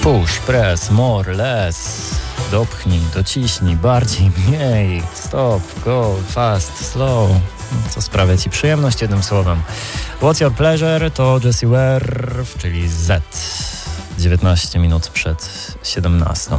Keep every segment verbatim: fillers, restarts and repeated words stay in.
Push, press, more, less. Dopchnij, dociśnij, bardziej, mniej. Stop, go, fast, slow. Co sprawia Ci przyjemność, jednym słowem. What's Your Pleasure to Jessie Ware, czyli Z. dziewiętnaście minut przed siedemnastą.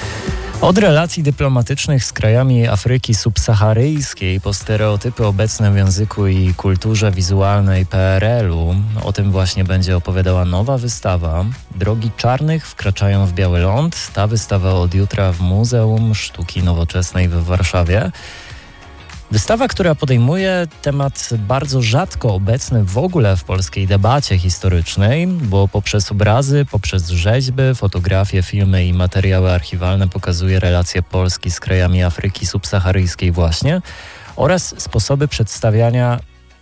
Od relacji dyplomatycznych z krajami Afryki subsaharyjskiej po stereotypy obecne w języku i kulturze wizualnej P R L-u, o tym właśnie będzie opowiadała nowa wystawa. Drogi czarnych wkraczają w biały ląd. Ta wystawa od jutra w Muzeum Sztuki Nowoczesnej w Warszawie. Wystawa, która podejmuje temat bardzo rzadko obecny w ogóle w polskiej debacie historycznej, bo poprzez obrazy, poprzez rzeźby, fotografie, filmy i materiały archiwalne pokazuje relacje Polski z krajami Afryki subsaharyjskiej właśnie oraz sposoby przedstawiania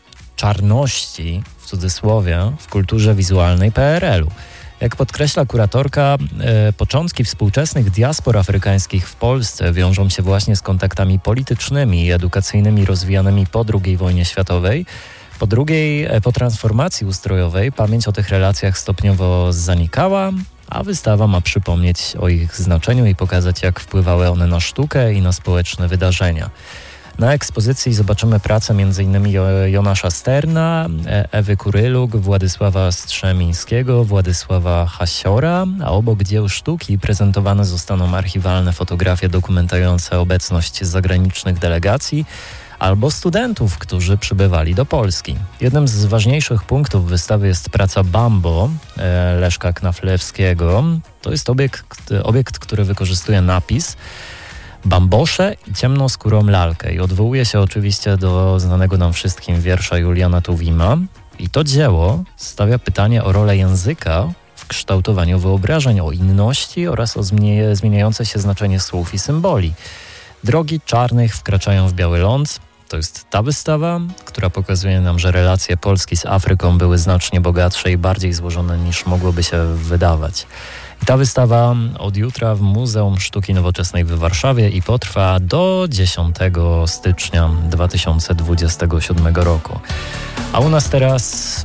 czarności, w cudzysłowie, w kulturze wizualnej P R L-u. Jak podkreśla kuratorka, e, początki współczesnych diaspor afrykańskich w Polsce wiążą się właśnie z kontaktami politycznymi i edukacyjnymi rozwijanymi po drugiej wojnie światowej. Po drugiej, e, po transformacji ustrojowej pamięć o tych relacjach stopniowo zanikała, a wystawa ma przypomnieć o ich znaczeniu i pokazać, jak wpływały one na sztukę i na społeczne wydarzenia. Na ekspozycji zobaczymy pracę m.in. Jonasza Sterna, Ewy Kuryluk, Władysława Strzemińskiego, Władysława Hasiora, a obok dzieł sztuki prezentowane zostaną archiwalne fotografie dokumentujące obecność zagranicznych delegacji albo studentów, którzy przybywali do Polski. Jednym z ważniejszych punktów wystawy jest praca Bambo Leszka Knaflewskiego. To jest obiekt, obiekt, który wykorzystuje napis Bambosze i ciemnoskórą lalkę i odwołuje się oczywiście do znanego nam wszystkim wiersza Juliana Tuwima. I to dzieło stawia pytanie o rolę języka w kształtowaniu wyobrażeń, o inności oraz o zmie- zmieniające się znaczenie słów i symboli. Drogi czarnych wkraczają w biały ląd. To jest ta wystawa, która pokazuje nam, że relacje Polski z Afryką były znacznie bogatsze i bardziej złożone niż mogłoby się wydawać. I ta wystawa od jutra w Muzeum Sztuki Nowoczesnej w Warszawie i potrwa do dziesiątego stycznia dwa tysiące dwudziestego siódmego roku. A u nas teraz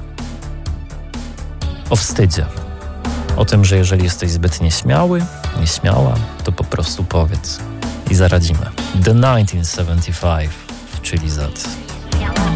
o wstydzie. O tym, że jeżeli jesteś zbyt nieśmiały, nieśmiała, to po prostu powiedz i zaradzimy. The tysiąc dziewięćset siedemdziesiąt pięć, czyli Z.